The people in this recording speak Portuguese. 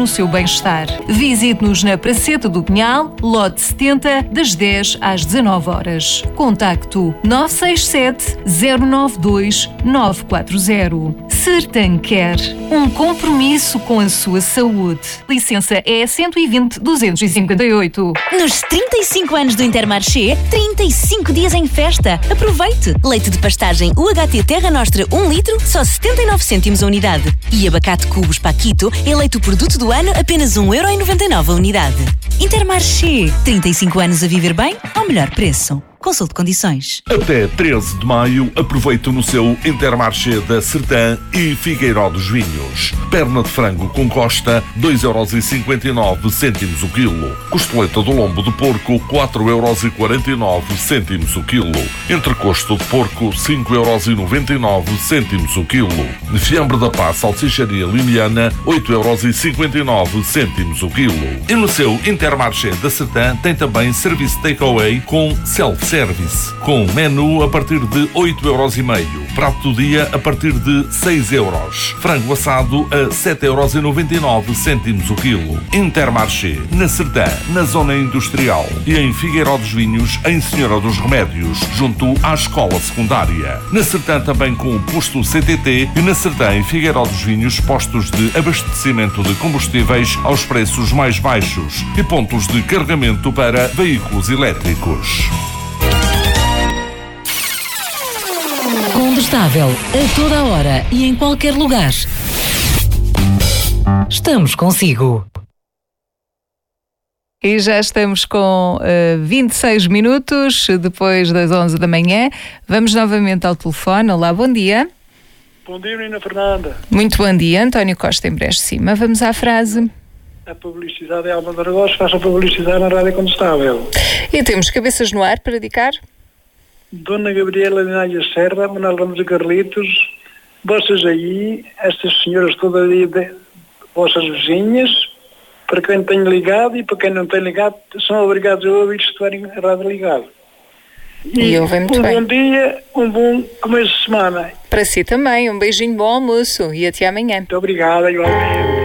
no seu bem-estar. Visite-nos na Praceta do Pinhal, lote 70, das 10 às 19 horas. Contacto 967 092 940. Sertancare, um compromisso com a sua saúde. Licença é 120-258. Nos 35 anos do Intermarché, 35 dias em festa. Aproveite! Leite de pastagem UHT Terra Nostra 1 litro, só 79 cêntimos a unidade. E abacate Cubos Paquito, eleito o produto do ano, apenas 1,99€ a unidade. Intermarché, 35 anos a viver bem ao melhor preço. Consulte condições. Até 13 de maio, aproveite no seu Intermarché da Sertã e Figueiró dos Vinhos. Perna de frango com costa, 2,59€ o quilo. Costeleta do lombo de porco, 4,49€ o quilo. Entrecosto de porco, 5,99€ o quilo. Fiambre da Paz Salsicharia Limiana, 8,59€ o quilo. E no seu Intermarché da Sertã tem também serviço takeaway com self-service, com menu a partir de 8,5€, prato do dia a partir de 6€, frango assado a 7,99€ o quilo. Intermarché, na Sertã, na zona industrial, e em Figueiró dos Vinhos, em Senhora dos Remédios, junto à escola secundária. Na Sertã também com o posto CTT e na Sertã em Figueiró dos Vinhos, postos de abastecimento de combustíveis aos preços mais baixos e pontos de carregamento para veículos elétricos. Combustável a toda a hora e em qualquer lugar. Estamos consigo. E já estamos com 26 minutos depois das 11 da manhã. Vamos novamente ao telefone. Olá, bom dia. Bom dia, menina Fernanda. Muito bom dia, António Costa em Brejo de Cima. Vamos à frase. A publicidade é alma de negócio, faça publicidade na Rádio Combustável. E temos cabeças no ar para dedicar? Dona Gabriela Linalha Serra, Manuel Ramos e Carlitos, vocês aí, estas senhoras todas aí, vossas vizinhas, para quem tem ligado e para quem não tem ligado, são obrigados a ouvir se estiverem a rádio ligado. E ouvem muito bem. Bom dia, um bom começo de semana. Para si também, um beijinho, bom almoço e até amanhã. Muito obrigada, igualmente.